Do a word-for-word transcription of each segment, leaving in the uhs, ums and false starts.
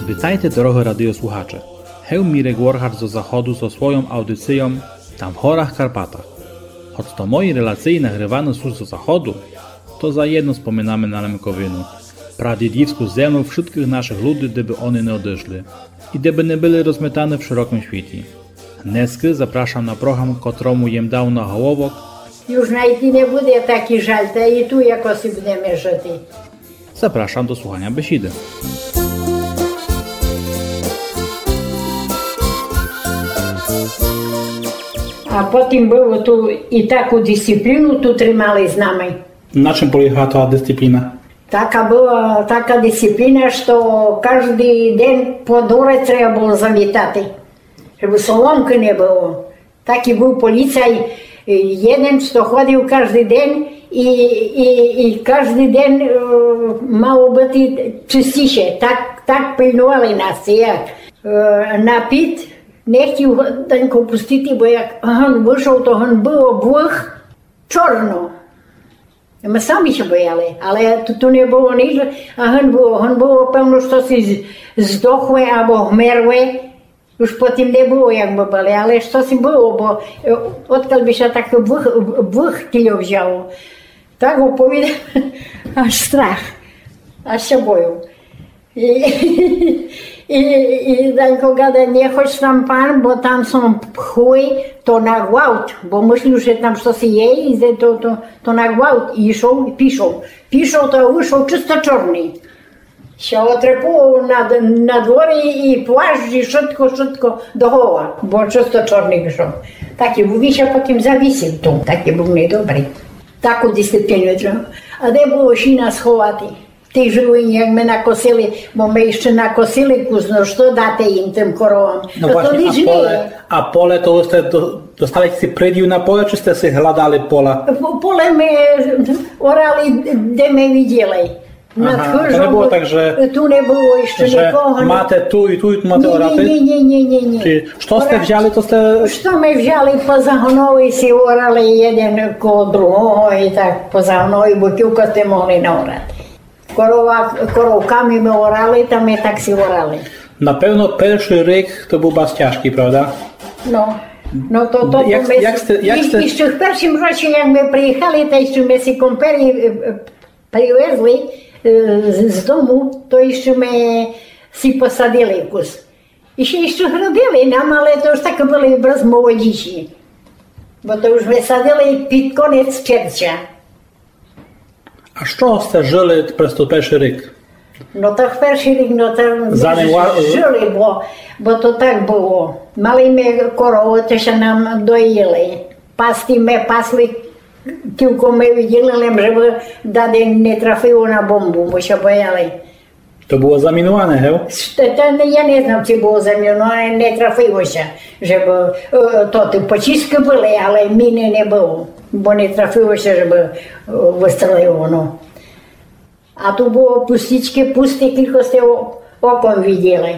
Witajcie drogie radiosłuchacze. Heu Mirek Warhard z Zachodu ze swoją audycją Tam w Horach Karpatach. Choć to moi relacje nagrywane są z Zachodu, to za jedno wspominamy na Lemkowinu. Pradziedzicką zemlę wszystkich naszych ludzi, gdyby one nie odeszli i gdyby nie byli rozmiatane w szerokim świecie. Dnesky zapraszam na program, któremu jem dał na hołowok. Już najty nie będzie taki żal, to i tu jakoś będziemy żyć. Zapraszam do słuchania besiedy. A potem było tu i taką dyscyplinę tu trzymali z nami. Na czym polegała ta dyscyplina? Taka była taka dyscyplina, że każdy dzień po dole trzeba było zawitać, żeby solomki nie było. Taki był policjaj, jeden, co chodził każdy dzień i, i, i każdy dzień mało być czyścisze. Tak, tak pilnowali nas, jak napit. Nie chciał Dańko pustić, bo jak on wyszł, to on był obłych czarno. My sami się bojali, ale tu, tu nie było nic, a on był, on był pewno, że się zdochły albo umarły. Już potem nie było jakby byli, ale coś było, bo odkąd by się tak obłych tyle wzięło. Tak opowiadam, aż strach, aż się boją. I, i, i Dańko gada, nie chodź tam pan, bo tam są pchły, to na gwałt, bo myślił, że tam coś je i to, to, to na gwałt. I iszą i piszą. Piszą, to wyszło czysto czarny. Się otrepuło na, na dworze i płaszcz i wszystko, wszystko do hoła, bo czysto czarny wyszło. Taki mówi się potem zawisł tu, taki był niedobry. Taką dyscyplinę trzeba. A nie było się nas chowaty. Tej żyły, jak my nakosili, bo my jeszcze nakosili kuzno, co date im tym korowom. No to właśnie, to a pole, a pole to ste dostali się prydił na pole, czy ste się hladali pola? Pole my orali, gdzie my widzieli. Aha, to nie było tak, że tu nie było jeszcze że nikogo. Máte tu i tu, máte nie, oraty? Nie, nie, nie, nie, nie. Czyli, co ste wzięli, to ste... Co my wzięli pozahonowi si orali jeden koło drugiego i tak pozahonowi, bo tylko ste mogli naorać. Korowa, korowkami my orali, tam my tak si orali. Na pewno pierwszy ryk to był bardzo ciężki, prawda? No, no to to jak, my, jak ste, jak ste... jeszcze w pierwszym roku, jak my przyjechali, to jeszcze my si komperi przywiezli z, z domu, to jeszcze my si posadzili kus. I się jeszcze robili nam, ale to już tak byli bez młodzici. Bo to już wysadzili pod koniec czerwca. A що ste żyli przez ten pierwszy ryk? No to w pierwszy ryk, no to Zanim żyli, bo, bo to tak było. Mali my korowy, to się nam dojili. Pasti my pasli, tylko my widzieli, żeby dade nie trafiło na bombu, bo się bojali. To było zaminowane, hej? To, ja nie znam, czy było zaminowane, nie trafiło się, żeby to te pociski były, ale miny nie było. Bo nie trafiło się, żeby wystrzeliło, no. A tu było pusticzki, puste, tylko ste okom widzieli.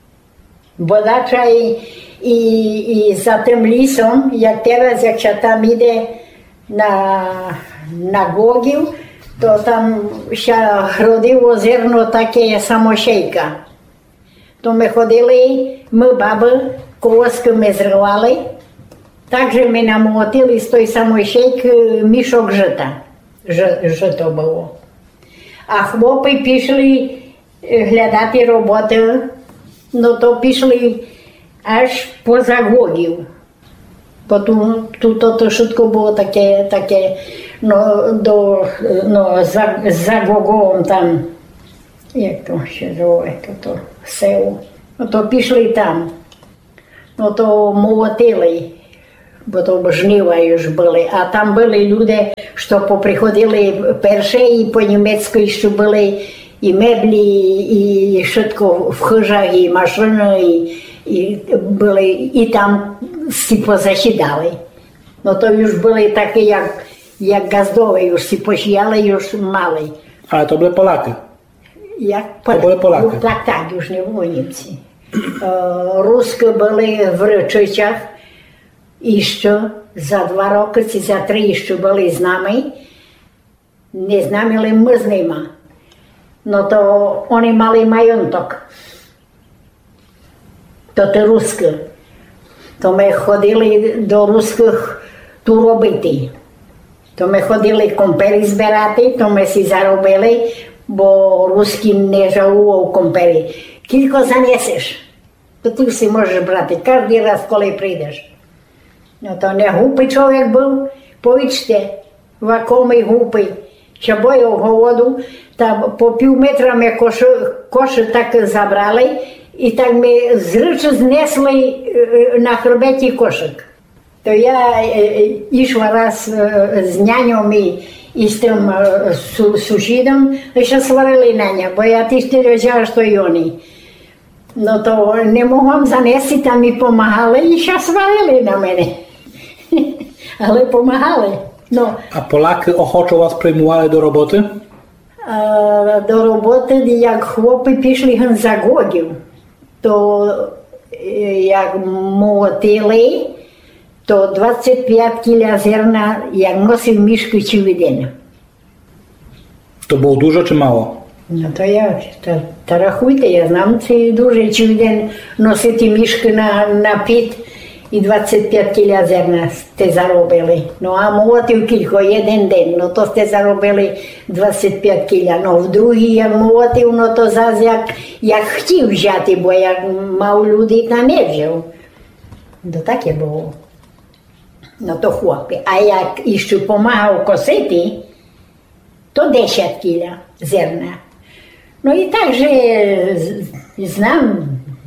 Bodacza i, i, i za tym lisem, jak teraz, jak się tam idzie na, na Gogił, to tam się rodziło zerno takie samosiejka. To my chodzili, my baby, kołoski my zrywali. Także my namłotili z tej samej siejki miszok żyta, że, że to było. A chłopy piszli gledati roboty, no to piszli aż poza Gogił. Bo tu, tu to, to wszystko było takie, takie no, do, no za, za Gogową tam, jak to się zove, to, to seło. No to piszli tam, no to młotili. Bo to żniwa już byli, a tam byli ludzie, co poprichodzili pierwsze i po niemiecku jeszcze byli i mebli, i wszystko w chyżach, i maszyny, i, i byli, i tam si pozasiadali. No to już byli takie jak, jak gazdowe, już si posijali, już mali. Ale to były Polacy? Jak? To były Polacy? Tak, tak, już nie było Niemcy. Ruskie byli w Ryczyciach, jeszcze za dwa roky, czy za trzy jeszcze byli z nami. Nie z nami, ale my z nimi. No to oni mali majątek. tot ruscă. To me hodili do ruskih tu robiti. To me hodili komperi zberati, to me si zarobili, bo ruski ne žaluju u komperi. Kiliko zaneseš, to ti si možeš brati, každý raz kolej prídeš. No to ne húpy človek byl, povičte, vakomi húpy. Čo bojov ho vodu, tam po pів метра me koš, koš tak zabrali i tak me zrč znesli na chrbeti košek. To ja išla raz s ňaňom i, i s tým su, sušidom, ešte svarili na ňa, bo ja ty štyri žala, što i oni. No to ne mohom zanesti, tam mi pomahali i še svarili na mene. Ale pomahali. No. A Polacy ochoczo was przyjmowali do roboty? A, do roboty, jak chłopy piszli hen za godził, to jak młotili, to dwadzieścia pięć kilo zerna, jak nosił miszki cały dzień. To było dużo czy mało? No to jak, to, to rachujte, ja znam, co duże cały dzień nositi miszki na, na pit. I dvadsať päť kila zerna ste zarobili. No a młotil kilko, jeden den, no to ste zarobili dvadsať päť kila. No v druhý, jak młotil, no to zase jak, jak chtěl vžati, bo jak mal ľudí, tam nevžil. To také bylo. No to chłopi. A jak ještě pomáhal kositi, to desať kila zerna. No i takže znam,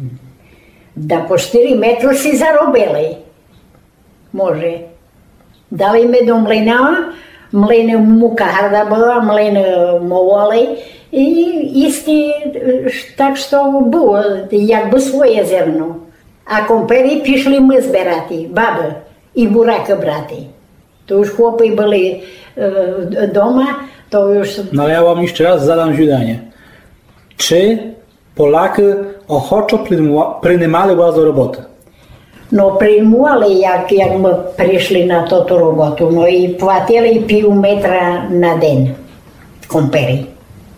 da po štyri metry si zarobili. Može. Dali me do mlina, mlin muka harda byla, mlin movali i isti tak što bylo, jak by svoje zrno. A komperi pišli my zberati, baby i buraka brati. To już chłopy byli e, doma, to już... No ja wam jeszcze raz zadam zadanie. Czy Polacy ochoczo przyjmowali was do roboty? No przyjmowali, jak, jak my przyszli na tą robotę, no i płacili pół metra na dzień komperi.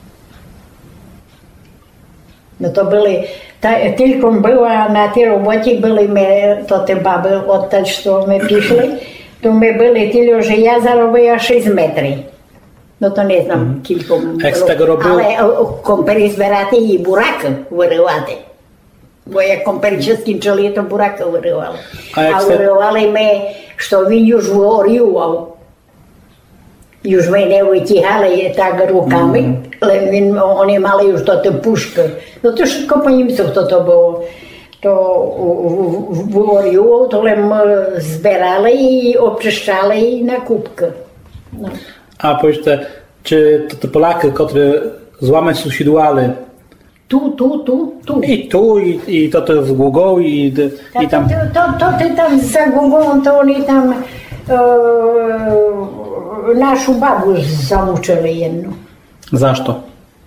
No to byli, ta, tylko była na tej robocie, byli my, to te baby, od tego, co my przyszli, to my byli tyle, że ja zarobiła sześć metrów. No to ne znam mm. kilko było, ale komperi zberati i buraka vyrywati. Bo jak komperi się skinčili, to buraka vyrywali. A, a vyrywali me, što vi już vorjuval. Już me ne vytihali tak rukami, mm. ale oni mali już to te puške. No to všetko po Němcoch toto bylo. To vorjuval, to len zberali i obczyszczali na kubkę. No. A powiedzcie, czy to te Polacy, którzy złamać susidłali? Tu, tu, tu, tu. I tu, i, i to te z Głogą, i, Ta, i tam... To, to, to, to tam za Głogą, to oni tam e, naszą babu zamuczyli jedną. Zaż to?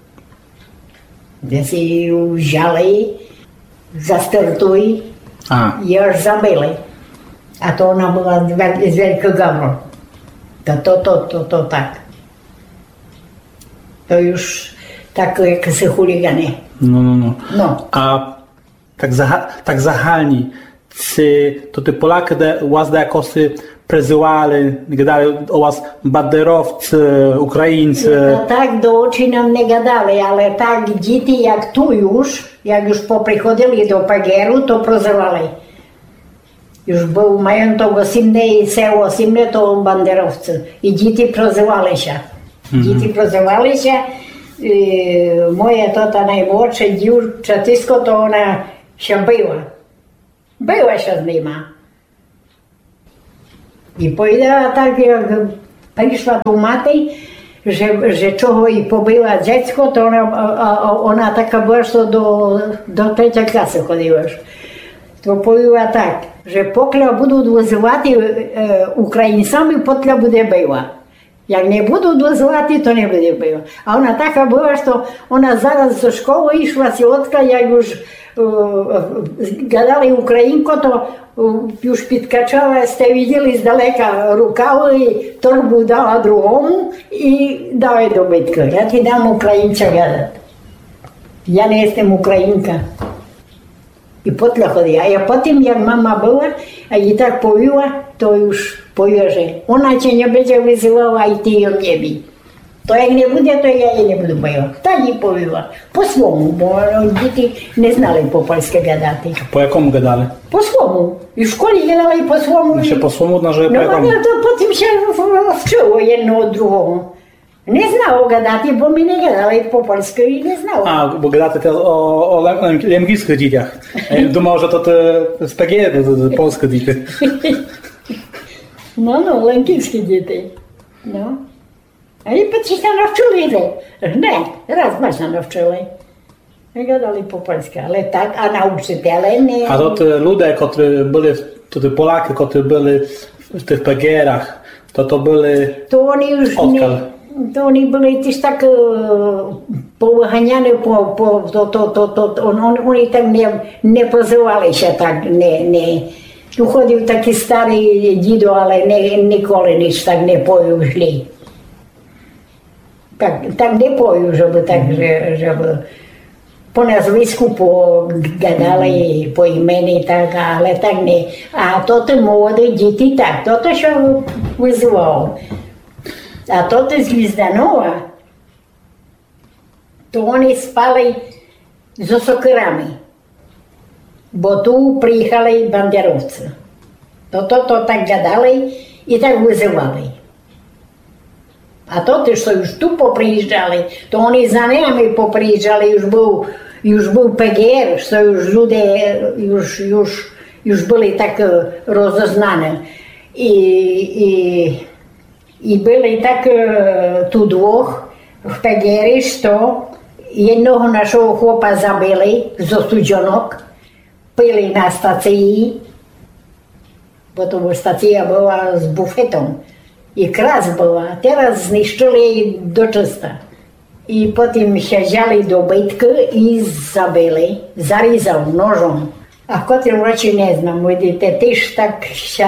Więc ją wzięli, zastartuli i aż zabili. A to ona była z wielkiego gawru. To, to, to, to, to tak. To już tak jak se chuligany. No, no, no. No. A tak, zaha, tak zahalni, czy to te Polaki was jakoś prezywali, gadali o was banderowcy, Ukraińcy? No tak do oczy nam nie gadali, ale tak dzieci jak tu już, jak już poprichodzili do Pagieru, to prozywali. Już był, mają to osimne i se osimne, to banderowcy. I dzieci prozywali się. Mm-hmm. Dzieci prozywali się. I moja tata najmłodsza dziewczę, wszystko to ona się była. Była się z nima. I powiedziała tak, jak przyszła do matki, że, że czego i pobyła dziecko, to ona, ona taka była, że do, do trzeciej klasy chodziła. To powiedziała tak, że pokля будуть визивати e, українцями, потля буде била. Jak nie будуть визивати, to nie буде била. A ona taka była, że ona zaraz do szkoły išła słodka, jak już uh, gadali Ukrainko, to uh, już підкачала, ste widzieli z daleka rukawy i torbu dała drugomu i dała do bytka. Ja ti dam Ukraińca gadać. Ja nie jestem Ukrainka. I potle chodila. A potem, jak mama była, a i tak powiła, to już powie, że ona cię nie będzie wyzywała i ty ją nie bij. To jak nie będzie, to ja jej nie budu bojovat. Tak i powiła. Po swomu, bo dzieci nie znali po polsku gadati. Po jakomu gadali? Po swomu. I w szkole gadali po swomu. Się po swomu, no że po No jakomu? ale to potem się wczyło jedno od drugiego. Nie znało gadati, bo my nie gadali po polsku i nie znało. A, bo gadacie teraz o, o lęgiskich dzieciach. Ja думав, że to te z P G, to polskie dzieci. No, no, lękівські діти. No. A i potem się nawczyli, że nie, raz masz nawczyli. I gadali po polsku, ale tak, a nauczyciele nie. A to te ludzie, którzy byli, to te Polaki, którzy byli w tych P G erach, to to byli To oni już odkal. nie, to oni byli też tak powyganiani, po, po, to, to, to, to, to on, on, oni tak nie, nie pozywali się tak, nie, nie. Tu chodził taki stary dzido, ale nie, nikoли nic tak nie pojął źle. Tak, tak nie pojął, żeby tak, że, żeby po nazwisku pogadali, po imieniu, tak, ale tak nie. A to te młode dzieci, tak, to to się wyzywało. A to te z Gwizdanowa, to oni spali z osokierami, bo tu przyjechali banderowcy. To to, to tak gadali i tak wyzywali. A to też, co już tu poprijeżdżali, to oni za nami poprijeżdżali, już był, już był P G R, co już ludzie już, już, już byli tak rozeznani. I, i, i byli tak tu dwóch w P G R, що jednego naszego chłopa zabili z Ostudžonok, pili na stacji, bo to stacja była z bufetą. I kras była, teraz zniszczyli jej do czysta. I potem siedzieli do bytki i zabili, zarezał nożem. A kotem raczej nie znam, widzicie, też tak się...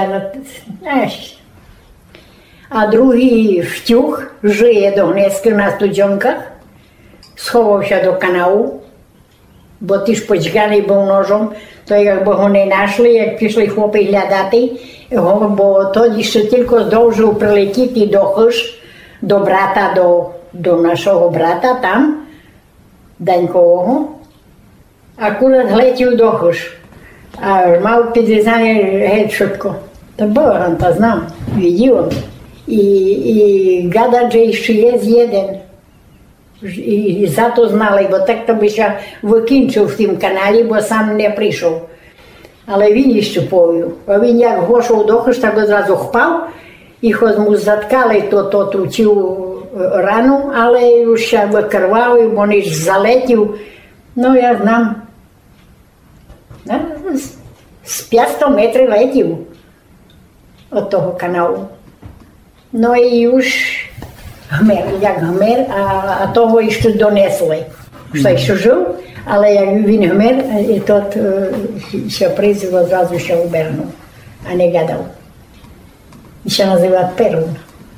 A drugi wciuch żyje do Gniezdka na Studzionkach, schował się do kanału, bo też podźgany był nożem, to jakby go nie naszli, jak przyszli chłopy hľadati, bo to jeszcze tylko zdążył prilecieć do Chyż, do brata, do, do naszego brata tam, Dańkowego. Akurat lecił do Chyż, a miał підрізання wszystko. To było, on to znam, widziałem. I, i gadać, że jeszcze jest jeden. I za to znali, bo tak to by się wykończył w tym kanale, bo sam nie przyszedł. Ale він jeszcze powił. A він jak poszedł do Chyż, tak od razu chpał i choć mu zatkali, to, to trucił ranu, ale już się wykrwawił, bo on już zalecił. No ja znam. No, z pięćset metrów lecił od tego kanału. No i już Hmer, jak Hmer, a, a toho jeszcze donesli. Już jeszcze żył, ale jak він Hmer, to uh, się przyzył, od razu się ubernął, a nie gadał. I się nazywa Perun.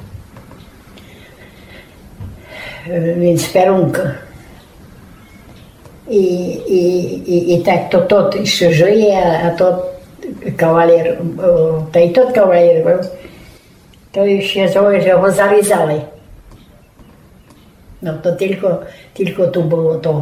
Więc Perunka. I, i, i, i tak to tot jeszcze żyje, a to kawalier, to i tot kawalier był. To już się zdaje, że go zarezali. No to tylko, tylko tu było to